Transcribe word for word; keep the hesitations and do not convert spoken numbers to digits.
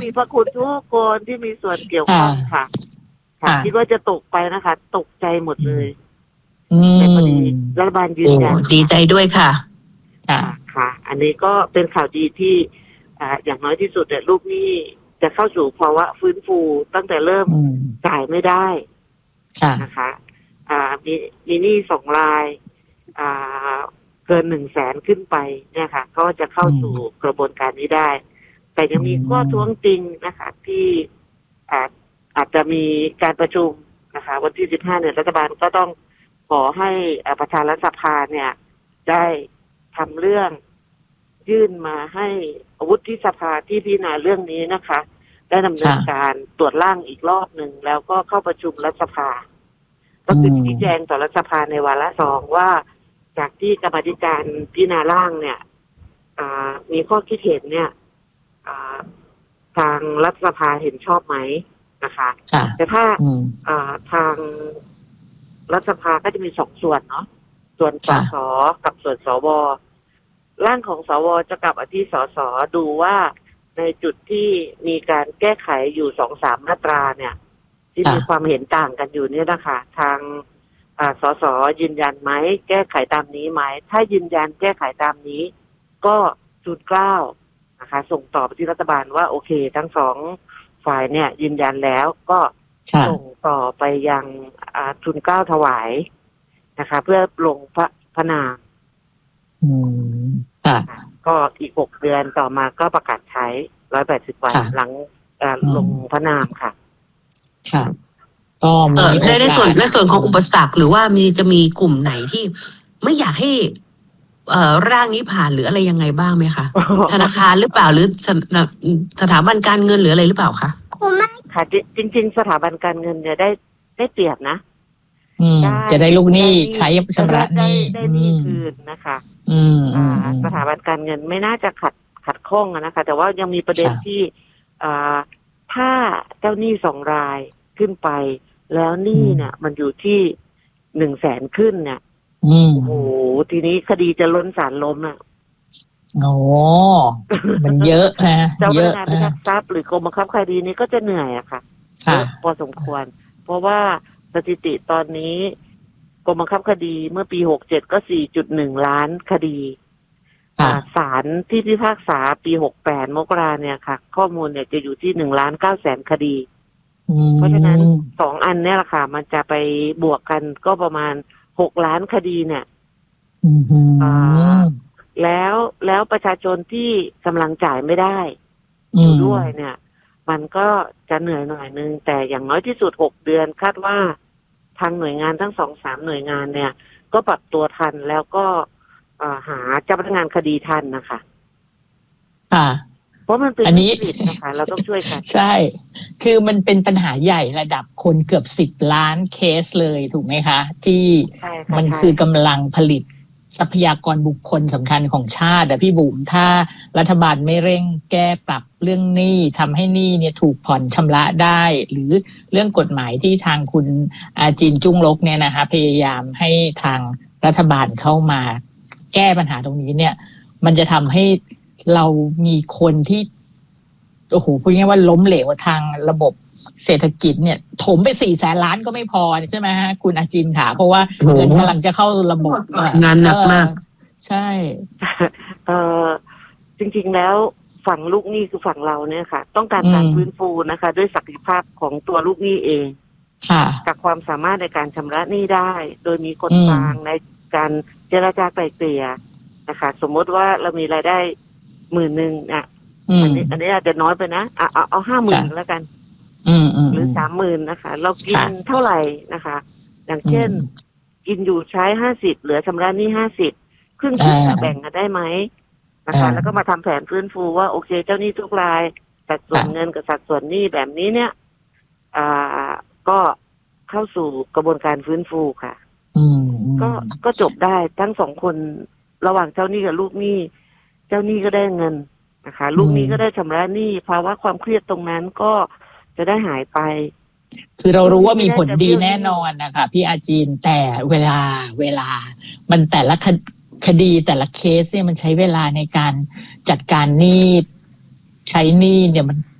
มีพระคุณทุกคนที่มีส่วนเกี่ยวข้องค่ะค่ะคิดว่าจะตกไปนะคะตกใจหมดเลยแต่พอดีรัฐบาลยืนยันดีใจด้วยค่ะค่ะค่ะอันนี้ก็เป็นข่าวดีที่อ่าอย่างน้อยที่สุดเนี่ยลูกหนี้จะเข้าสู่ภาวะฟื้นฟูตั้งแต่เริ่มจ่ายไม่ได้นะคะอ่ามีมีหนี้สองรายอ่าเกินหนึ่งแสนขึ้นไปเนี่ยค่ะก็จะเข้าสู่กระบวนการนี้ได้แต่ยังมีข้อท้วงติงนะคะที่อาจอาจจะมีการประชุมนะคะวันที่สิบห้าเนี่ยรัฐบาลก็ต้องขอให้ประธานรัฐสภาเนี่ยได้ทำเรื่องยื่นมาให้วุฒิสภาที่พิจารณาเรื่องนี้นะคะได้ดำเนินการตรวจร่างอีกรอบหนึ่งแล้วก็เข้าประชุมรัฐสภาก็คือชี้แจงต่อรัฐสภาในวาระสองว่าจากที่กรรมาธิการพิจารณาร่างเนี่ยมีข้อคิดเห็นเนี่ยทางรัฐสภาเห็นชอบไหมนะคะแต่ถ้าทางรัฐสภาก็จะมีสองส่วนเนาะส่วนสสกับส่วนสวร่างของสวจะกลับมาที่สสดูว่าในจุดที่มีการแก้ไขอยู่สองสามมาตราเนี่ยที่มีความเห็นต่างกันอยู่เนี่ยนะคะทางสสยืนยันไหมแก้ไขตามนี้ไหมถ้ายืนยันแก้ไขตามนี้ก็จุดเกล้านะคะส่งต่อไปที่รัฐบาลว่าโอเคทั้งสองฝ่ายเนี่ยยืนยันแล้วก็ส่งต่อไปยังทุนเกล้าถวายนะคะเพื่อลงพระพนามก็อีกหกเดือนต่อมาก็ประกาศใช้ร้อยแปดสิบวันหลังลงพระนามค่ะค่ะก็ในในส่วนในส่วนของอุปสรรคหรือว่ามีจะมีกลุ่มไหนที่ไม่อยากให้เอ่อร่างนี้ผ่านหรืออะไรยังไงบ้างไหมคะ ธนาคารหรือเปล่าหรือสถาบันการเงินหรืออะไรหรือเปล่าคะค่ะจริงๆสถาบันการเงินเนี่ยได้ได้เปรียบนะจะได้ลูกหนี้ใช้ชำระหนี้ได้หนี้คืนนะคะสถาบันการเงินไม่น่าจะขัดขัดข้องนะคะแต่ว่ายังมีประเด็นที่ถ้าเจ้าหนี้สองรายขึ้นไปแล้วหนี้เนี่ยมันอยู่ที่หนึ่งแสนขึ้นเนี่ยโอ้โหทีนี้คดีจะล้นศาลล้มอ่ะโอ้มันเยอะฮะเจ้าพนักงานพิทักษ์ทรัพย์หรือกรมบังคับคดีนี้ก็จะเหนื่อยอะค่ะเยอะพอสมควรเพราะว่าสถิติตอนนี้กรมบังคับคดีเมื่อปีหกเจ็ดก็ สี่จุดหนึ่ง ล้านคดีศาลที่พิพากษาปีหกแปดมกราเนี่ยค่ะข้อมูลเนี่ยจะอยู่ที่หนึ่งล้านเก้าแสนคดีเพราะฉะนั้นสองอันเนี่ยแหละค่ะมันจะไปบวกกันก็ประมาณหกล้านคดีเนี่ยแล้วแล้วประชาชนที่กำลังจ่ายไม่ได้อยู่ด้วยเนี่ยมันก็จะเหนื่อยหน่อยนึงแต่อย่างน้อยที่สุดหกเดือนคาดว่าทางหน่วยงานทั้งสองสามหน่วยงานเนี่ยก็ปรับตัวทันแล้วก็หาเจ้าพนักงานคดีทันนะคะค่ะเพราะมันเป็นวิกฤตนะคะเราต้องช่วยกันใช่คือมันเป็นปัญหาใหญ่ระดับคนเกือบสิบล้านเคสเลยถูกไหมคะที่มันคือกำลังผลิตทรัพยากรบุคคลสำคัญของชาติอะพี่บุ๋มถ้ารัฐบาลไม่เร่งแก้ปรับเรื่องหนี้ทำให้หนี้เนี่ยถูกผ่อนชำระได้หรือเรื่องกฎหมายที่ทางคุณอาจินจุ้งลกเนี่ยนะคะพยายามให้ทางรัฐบาลเข้ามาแก้ปัญหาตรงนี้เนี่ยมันจะทำให้เรามีคนที่โอ้โหพูดง่ายๆว่าล้มเหลวทางระบบเศรษฐกิจเนี่ยถมไปสี่แสนล้านก็ไม่พอใช่ไหมฮะคุณอาจินค่ะเพราะว่าเงินกำลังจะเข้าระบบงานหนักมากใช่เออจริงๆแล้วฝั่งลูกหนี้คือฝั่งเราเนี่ยค่ะต้องการการฟื้นฟูนะคะด้วยศักยภาพของตัวลูกหนี้เองกับความสามารถในการชำระหนี้ได้โดยมีคนกลางในการเจรจาไกล่เกลี่ยนะคะสมมติว่าเรามีรายได้หมื่นหนึ่งอ่ะอันนี้อันนี้อาจจะน้อยไปนะเอาเอาเอาห้าหมื่นแล้วกันหรือสามหมื่นนะคะเรากินเท่าไหร่นะคะอย่างเช่นกินอยู่ใช้ห้าสิบเหลือชำระหนี้ห้าสิบครึ่งครึ่งแบ่งกันได้ไหมนะคะแล้วก็มาทำแผนฟื้นฟูว่าโอเคเจ้าหนี้ทุกรายสัดส่วนเงินกับสัดส่วนหนี้แบบนี้เนี่ยอ่าก็เข้าสู่กระบวนการฟื้นฟูค่ะก็ก็จบได้ทั้งสองคนระหว่างเจ้าหนี้กับลูกหนี้เจ้าหนี้ก็ได้เงินนะคะลูกหนี้ก็ได้ชำระหนี้ภาวะความเครียดตรงนั้นก็จะได้หายไปคือเรารู้ว่ามีผลดีแน่นอนนะคะพี่อาจีนแต่เวลาเวลามันแต่ละคดีแต่ละเคสเนี่ยมันใช้เวลาในการจัดการหนี้ใช้หนี้เนี่ยมัน